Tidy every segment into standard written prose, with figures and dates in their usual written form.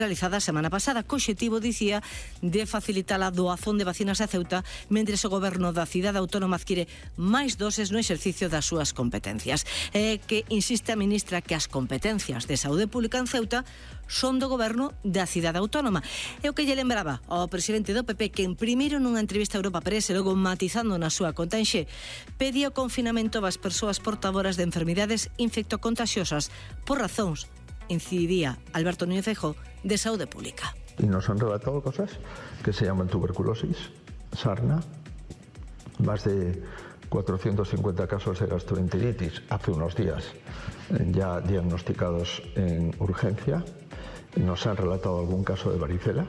realizada a semana pasada, co obxectivo, dicía, de facilitar a doazón de vacinas a Ceuta, mentres o goberno da cidade autónoma adquire máis doses no exercicio das súas competencias. Que insiste a ministra que as competencias de saúde pública en Ceuta son do goberno da cidade autónoma. E o que lle lembraba ao presidente do PP, que en primeiro nunha entrevista a Europa Press e logo matizando na súa conta en Xe, pedía o confinamento das persoas portadoras de enfermidades infectocontaxiosas por razóns, incidía Alberto Núñez Feijóo, de saúde pública. Y nos han relatado cosas que se llaman tuberculosis, sarna, más de 450 casos de gastroenteritis hace unos días ya diagnosticados en urgencia. Nos han relatado algún caso de varicela.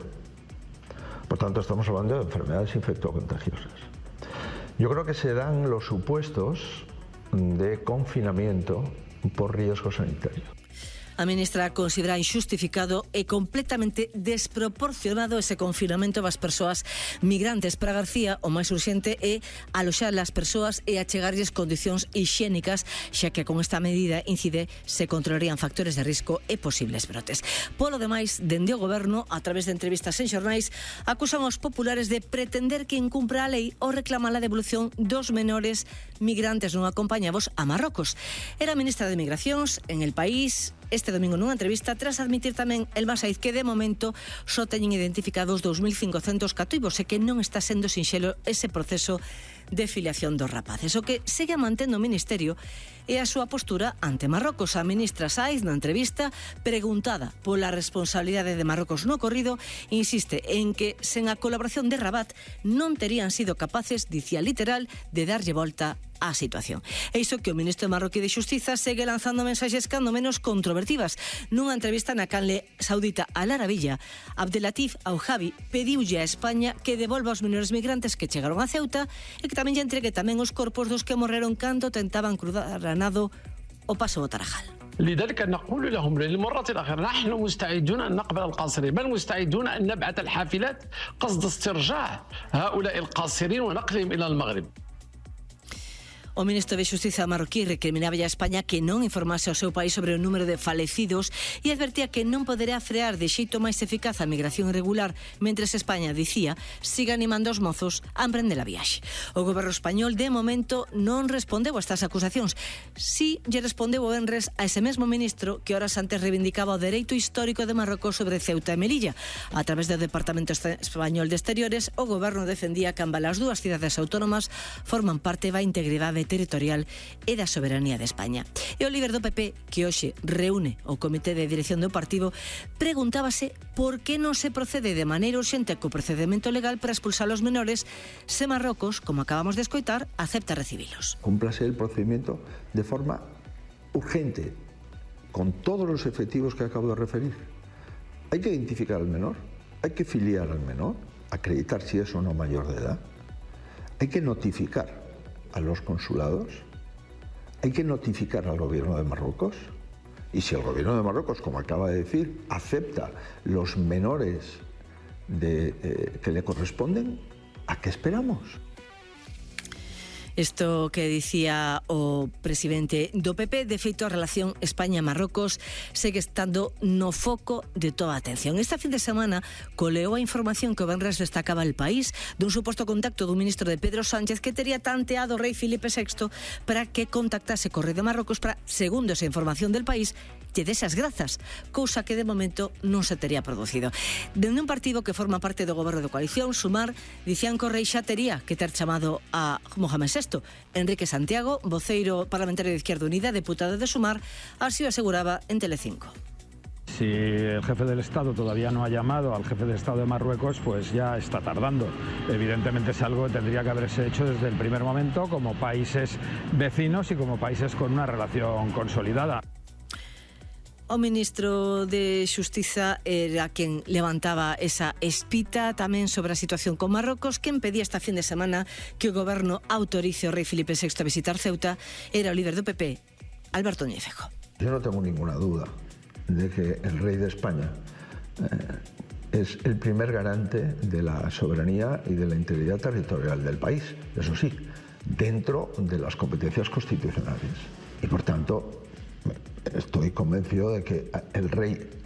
Por tanto, estamos hablando de enfermedades infectocontagiosas. Yo creo que se dan los supuestos de confinamiento por riesgo sanitario. A ministra considera injustificado e completamente desproporcionado ese confinamento das persoas migrantes. Para García, o máis urxente é aloxar as persoas e achegarlles condicións hixiénicas, xa que con esta medida incide se controlarían factores de risco e posibles brotes. Polo demais, dende o goberno, a través de entrevistas en xornais, acusan aos populares de pretender que incumpra a lei ou reclaman a devolución dos menores migrantes non acompañados a Marrocos. Era a ministra de Migracións en El País este domingo nunha entrevista, tras admitir tamén el Masaiz que de momento só teñen identificados 2.500 cativos e que non está sendo sinxelo ese proceso de filiación dos rapaces. O que segue mantendo o Ministerio é a súa postura ante Marrocos. A ministra Saiz, na entrevista, preguntada pola responsabilidade de Marrocos no ocorrido, insiste en que sen a colaboración de Rabat non terían sido capaces, dicía literal, de darlle volta á situación. E iso que o ministro marroquí de Xustiza segue lanzando mensaxes cando menos controvertidas. Nunha entrevista na canle saudita Al Arabiya, Abdelatif Aujabi pediulle a España que devolva os menores migrantes que chegaron a Ceuta e que tamén lle entregue tamén os corpos dos que morreron cando tentaban cruzar a nado o paso do Tarajal. لذلك نقول لهم للمرة الأخيرة نحن مستعدون أن نقبل القاصرين، بل مستعدون أن نبعث الحافلات قصد استرجاع هؤلاء القاصرين ونقلهم إلى المغرب. O ministro de Xustiza marroquí recriminaba a España que non informase ao seu país sobre o número de falecidos e advertía que non poderá frear de xeito máis eficaz a migración irregular, mentres España, dicía, siga animando os mozos a emprender a viaxe. O goberno español, de momento, non respondeu a estas acusacións. Si lle respondeu o venres a ese mesmo ministro que horas antes reivindicaba o dereito histórico de Marrocos sobre Ceuta e Melilla. A través do Departamento Español de Exteriores, o goberno defendía que ambas as dúas cidades autónomas forman parte da integridade territorial e da soberanía de España. E o líder do PP, que hoxe reúne o comité de dirección do partido, preguntábase por que non se procede de maneira urxente co procedimento legal para expulsar os menores se Marrocos, como acabamos de escoitar, acepta recibilos. Cúmplase el procedimiento de forma urgente, con todos los efectivos que acabo de referir. Hay que identificar al menor, hay que filiar al menor, acreditar si es o no mayor de edad, hay que notificar a los consulados, hay que notificar al gobierno de Marruecos, y si el gobierno de Marruecos, como acaba de decir, acepta los menores que le corresponden, ¿a qué esperamos? Isto que dicía o presidente do PP, de feito a relación España-Marrocos segue estando no foco de toda a atención. Esta fin de semana coleou a información que o venres destacaba El País dun suposto contacto dun ministro de Pedro Sánchez que tería tanteado o rei Filipe VI para que contactase co rei de Marrocos para, segundo esa información del País, lle dese as grazas, cousa que de momento non se tería producido. Dende un partido que forma parte do goberno de coalición, Sumar, dicían que o rei xa tería que ter chamado a Mohamed VI. Enrique Santiago, voceiro parlamentario de Izquierda Unida, deputado de Sumar, así lo aseguraba en Telecinco. Si el jefe del Estado todavía no ha llamado al jefe del Estado de Marruecos, pues ya está tardando. Evidentemente es algo que tendría que haberse hecho desde el primer momento como países vecinos y como países con una relación consolidada. O ministro de Xustiza era quen levantaba esa espita tamén sobre a situación con Marrocos. Quen pedía esta fin de semana que o goberno autorice o rei Filipe VI a visitar Ceuta era o líder do PP, Alberto Núñez Feijóo. Yo no tengo ninguna duda de que el rey de España es el primer garante de la soberanía y de la integridad territorial del país, eso sí, dentro de las competencias constitucionales. Y por tanto, estoy convencido de que el rey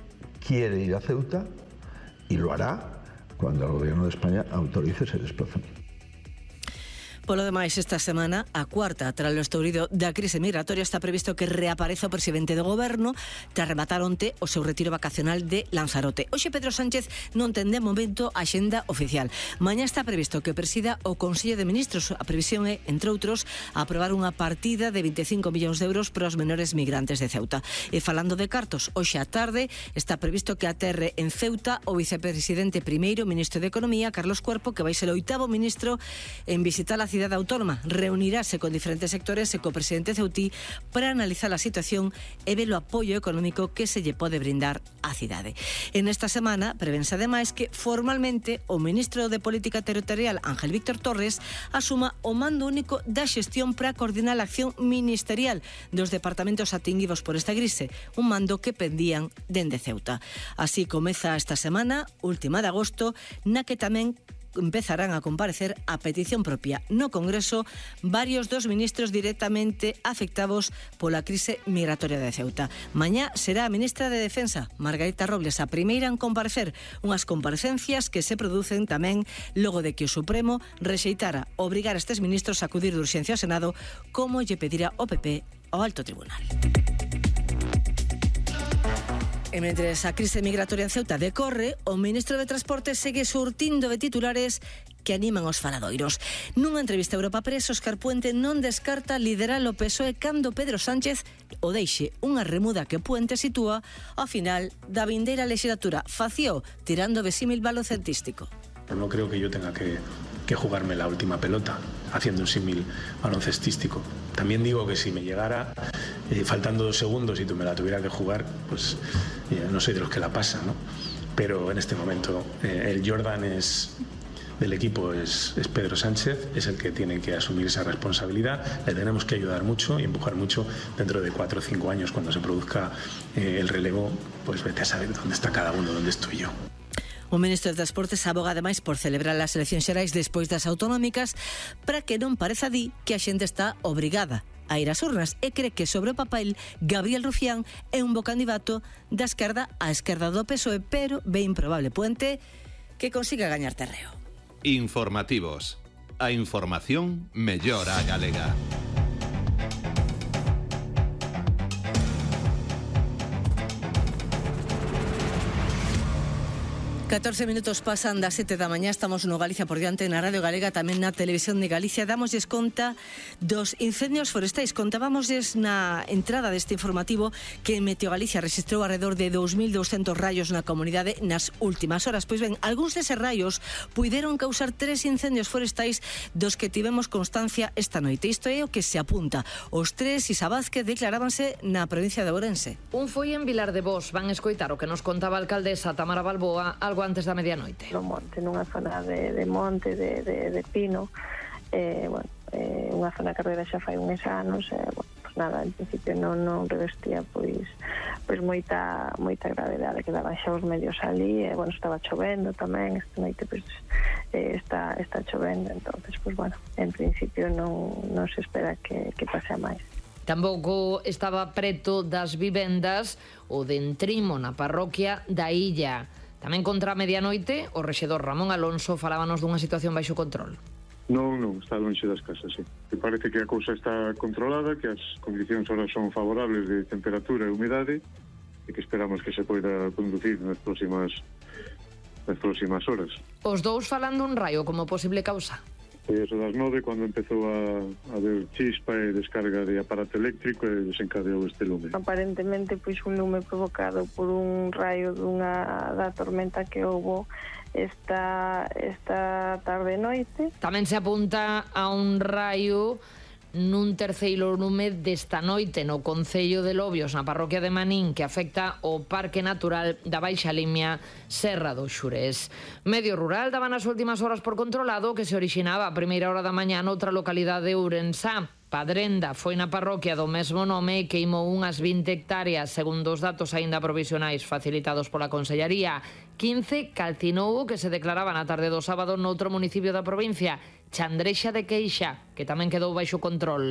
quiere ir a Ceuta y lo hará cuando el Gobierno de España autorice ese desplazamiento. Polo demais, esta semana, a cuarta tras o estourido da crise migratoria, está previsto que reapareza o presidente do goberno tras rematar onte o seu retiro vacacional de Lanzarote. Hoxe Pedro Sánchez non ten de momento a axenda oficial. Mañá está previsto que presida o Consello de Ministros. A previsión é, entre outros, aprobar unha partida de 25 millóns de euros para os menores migrantes de Ceuta. E falando de cartos, hoxe á tarde está previsto que aterre en Ceuta o vicepresidente primeiro, ministro de Economía, Carlos Cuerpo, que vai ser o 8º ministro en visitar a cidade autónoma. Reunirase con diferentes sectores e co presidente ceutí para analizar a situación e ver o apoio económico que se lle pode brindar á cidade. En esta semana prevense ademais que formalmente o ministro de Política Territorial, Ángel Víctor Torres, asuma o mando único da xestión para coordinar a acción ministerial dos departamentos atinguidos por esta crise, un mando que pendían dende Ceuta. Así comeza esta semana, última de agosto, na que tamén empezarán a comparecer a petición propia no Congreso varios dos ministros directamente afectados pola crise migratoria de Ceuta. Mañá será a ministra de Defensa, Margarita Robles, a primeira en comparecer, unhas comparecencias que se producen tamén logo de que o Supremo rexeitara obrigar a estes ministros a acudir de urxencia ao Senado, como lle pedira o PP ao Alto Tribunal. E mentres a crise migratoria en Ceuta decorre, o ministro de Transporte segue surtindo de titulares que animan os faladoiros. Nunha entrevista a Europa Press, Óscar Puente non descarta liderar o PSOE cando Pedro Sánchez o deixe, unha remuda que Puente sitúa ao final da vindeira legislatura. Facío tirando de símil balocentístico. No creo que yo tenga que jugarme la última pelota haciendo un símil baloncestístico. También digo que si me llegara faltando 2 segundos y tú me la tuviera que jugar, pues no soy de los que la pasa, ¿no? Pero en este momento el Jordan del equipo es Pedro Sánchez, es el que tiene que asumir esa responsabilidad. Le tenemos que ayudar mucho y empujar mucho. Dentro de 4 o 5 años, cuando se produzca el relevo, pues vete a saber dónde está cada uno, dónde estoy yo. O ministro de Transportes aboga ademais por celebrar as eleccións xerais despois das autonómicas para que non pareza di que a xente está obrigada a ir ás urnas e cree que sobre o papel Gabriel Rufián é un bo candidato da esquerda á esquerda do PSOE, pero ve improbable Puente que consiga gañar terreo. Informativos. A información mellora a galega. 14 minutos pasan das 7 da mañá, estamos no Galicia por diante, na Radio Galega, tamén na Televisión de Galicia. Damosles conta dos incendios forestais. Contábamosles na entrada deste informativo que Meteo Galicia registrou alrededor de 2.200 raios na comunidade nas últimas horas. Pois ben, algúns deses raios puideron causar 3 incendios forestais dos que tivemos constancia esta noite. Isto é o que se apunta. Os 3, Isa Vázquez, declarábanse na provincia de Ourense. Un foi en Vilar de Bos. Van escoitar o que nos contaba a alcaldesa Tamara Balboa algo antes da medianoite. No monte, nunha zona de monte, de pino, unha zona que ardera xa fai uns anos, pues nada, en principio non revestía pois moita gravedade, que daban xa os medios ali, estaba chovendo tamén, esta noite pois está chovendo, entonces en principio non se espera que pase a máis. Tampouco estaba preto das vivendas o de Entrimo na parroquia da Illa. Tamén contra a medianoite, o rexedor Ramón Alonso falábanos dunha situación baixo control. Non, está lonxe das casas, sí. Me parece que a cousa está controlada, que as condicións ahora son favorables de temperatura e humidade e que esperamos que se poida conducir nas próximas horas. Os dous falando un raio como posible causa. Foi eso das 9 cando empezou a haber chispa e descarga de aparato eléctrico e desencadeou este lume. Aparentemente un lume provocado por un raio da tormenta que houbo esta tarde e noite. Tamén se apunta a un raio nun terceiro lume desta noite no concello de Lobios, na parroquia de Manín, que afecta o Parque Natural da Baixa Limia, Serra do Xurés. Medio Rural daba nas últimas horas por controlado que se orixinaba a primeira hora da mañá noutra localidade de Ourensá. Padrenda foi na parroquia do mesmo nome e queimou unhas 20 hectáreas, segundo os datos aínda provisionais facilitados pola Consellería. 15 calcinou o que se declaraba na tarde do sábado noutro municipio da provincia, Chandrexa de Queixa, que tamén quedou baixo control.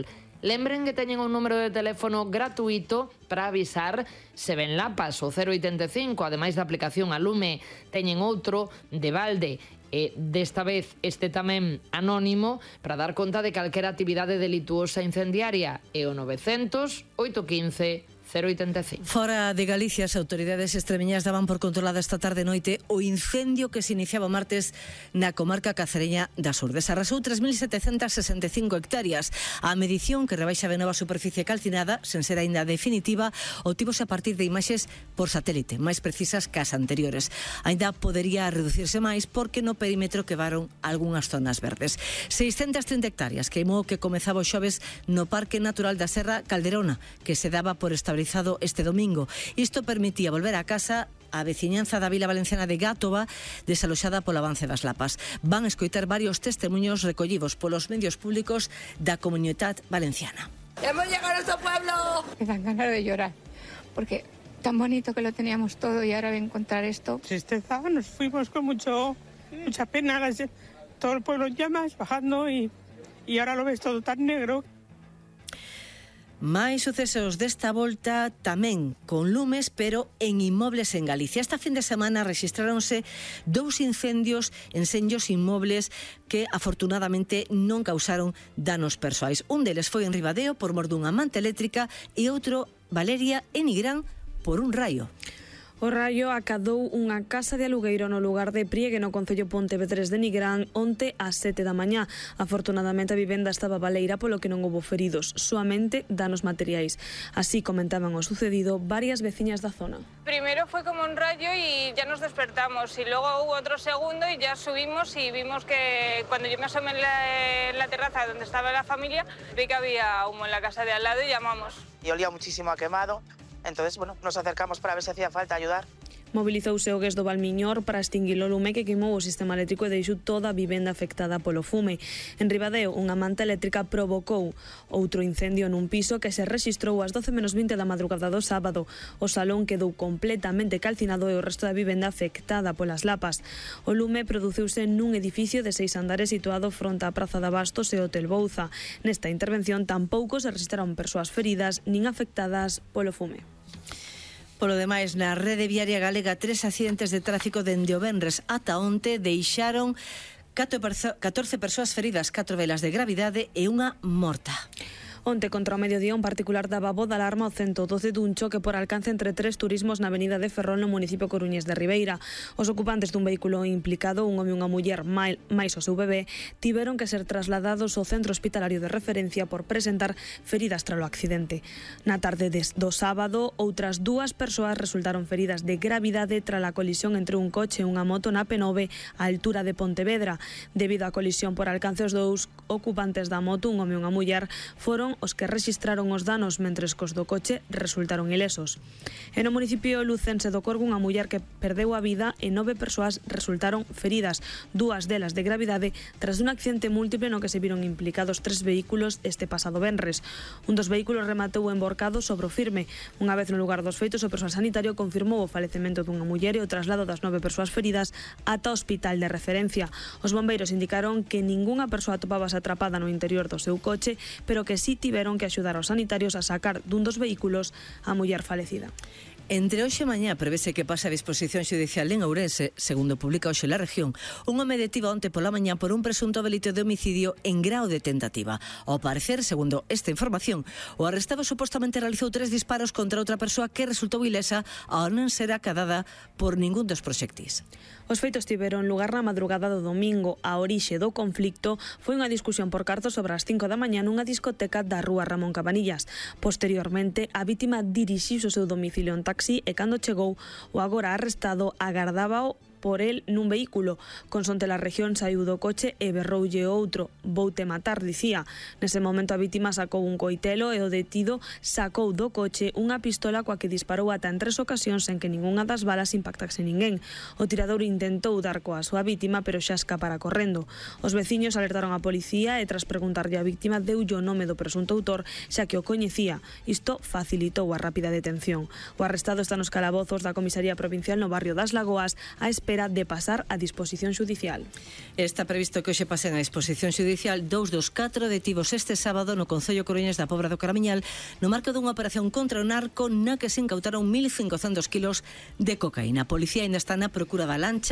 Lembren que teñen un número de teléfono gratuito para avisar se ven lapas, o 085, ademais da aplicación a Lume, teñen outro de balde, e desta vez este tamén anónimo, para dar conta de calquera actividade delituosa incendiaria, e o 900 815 085. Fora de Galicia, as autoridades extremeñas daban por controlada esta tarde e noite o incendio que se iniciaba o martes na comarca cacereña das Urdes. Arrasou 3.765 hectáreas. A medición, que rebaixa de nova a superficie calcinada, sen ser aínda definitiva, obtívose a partir de imaxes por satélite, máis precisas que as anteriores. Aínda podería reducirse máis porque no perímetro quedaron algunhas zonas verdes. 630 hectáreas queimou que comezaba o xoves no Parque Natural da Serra Calderona, que se daba por estabilizado este domingo. Isto permitía volver a casa a veciñanza da vila valenciana de Gátova, desaloxada polo avance das lapas. Van escoitar varios testemunhos recollidos polos medios públicos da Comunidade Valenciana. ¡Hemos llegado a nuestro pueblo! Me dan ganas de llorar, porque tan bonito que lo teníamos todo y ahora encontrar esto. Tristeza, nos fuimos con mucha pena, todo el pueblo en llamas, bajando y ahora lo ves todo tan negro. Máis sucesos desta volta tamén con lumes, pero en inmobles en Galicia. Esta fin de semana rexistráronse 2 incendios en senllos inmobles que afortunadamente non causaron danos persoais. Un deles foi en Ribadeo por mor dunha manta eléctrica e outro, Valeria, en Nigrán, por un raio. O raio acadou unha casa de alugueiro no lugar de Priegue, no concello Pontevedrés de Nigrán, onte ás 7 da mañá. Afortunadamente a vivenda estaba baleira, polo que non houbo feridos, soamente danos materiais. Así comentaban o sucedido varias veciñas da zona. Primero fue como un rayo y ya nos despertamos, y luego hubo otro segundo y ya subimos y vimos que cuando yo me asomé en la terraza donde estaba la familia, vi que había humo en la casa de al lado y llamamos. Y olía muchísimo a quemado. Entonces, bueno, nos acercamos para ver si hacía falta ayudar. Mobilizouse o GES do Valmiñor para extinguir o lume que queimou o sistema eléctrico e deixou toda a vivenda afectada polo fume. En Ribadeo, unha manta eléctrica provocou outro incendio nun piso que se rexistrou ás 12:20 da madrugada do sábado. O salón quedou completamente calcinado e o resto da vivenda afectada polas lapas. O lume produciuse nun edificio de 6 andares situado fronte á Praza de Abastos e Hotel Bouza. Nesta intervención tampouco se registraron persoas feridas nin afectadas polo fume. Polo demais, na rede viaria galega, 3 accidentes de tráfico dende o venres ata onte deixaron 14 persoas feridas, 4 delas de gravidade e unha morta. Onte, contra o mediodía, un particular daba voz de alarma ao 112 dun choque por alcance entre 3 turismos na avenida de Ferrol no municipio coruñés de Ribeira. Os ocupantes dun vehículo implicado, un home e unha muller máis o seu bebé, tiveron que ser trasladados ao centro hospitalario de referencia por presentar feridas tralo accidente. Na tarde do sábado, outras 2 persoas resultaron feridas de gravidade trala colisión entre un coche e unha moto na P9 á altura de Pontevedra. Debido á colisión por alcance, os 2 ocupantes da moto, un home e unha muller, foron os que rexistraron os danos, mentres que os do coche resultaron ilesos. E no municipio lucense do Corgo, unha muller que perdeu a vida e 9 persoas resultaron feridas, 2 delas de gravidade, tras un accidente múltiple no que se viron implicados 3 vehículos este pasado venres. Un dos vehículos rematou emborcado sobre o firme. Unha vez no lugar dos feitos, o persoal sanitario confirmou o falecemento dunha muller e o traslado das 9 persoas feridas ata o hospital de referencia. Os bombeiros indicaron que ningunha persoa atopábase atrapada no interior do seu coche, pero que sí tiveron que axudar aos sanitarios a sacar dun dos vehículos a muller falecida. Entre hoxe e mañá prevese que pase a disposición xudicial en Ourense, segundo publica hoxe La Región, un home detivo onte pola mañá por un presunto delito de homicidio en grao de tentativa. Ao parecer, segundo esta información, o arrestado supostamente realizou 3 disparos contra outra persoa que resultou ilesa ao non ser acadada por ningún dos proxectis. Os feitos tiveron lugar na madrugada do domingo. A orixe do conflicto foi unha discusión por cartos sobre as 5 da mañá nunha discoteca da rúa Ramón Cabanillas. Posteriormente, a vítima dirixiuse ao seu domicilio en taxi e cando chegou, o agora arrestado agardábao por el nun vehículo. Consonte La Región, saiu do coche e berroulle outro. Voute matar, dicía. Nese momento a vítima sacou un coitelo e o detido sacou do coche unha pistola coa que disparou ata en 3 ocasións sen que ningunha das balas impactase ninguén. O tirador intentou dar coa súa vítima, pero xa escapara correndo. Os veciños alertaron a policía e tras preguntarlle a vítima deulle o nome do presunto autor, xa que o coñecía. Isto facilitou a rápida detención. O arrestado está nos calabozos da Comisaría Provincial no barrio das Lagoas a espera espera de pasar a disposición xudicial. Está previsto que hoxe pasen a disposición xudicial 2 dos 4 detidos este sábado no Concello Coruñés da Pobra do Caramiñal no marco dunha operación contra o narco na que se incautaron 1.500 kilos de cocaína. A policía ainda está na procura da lancha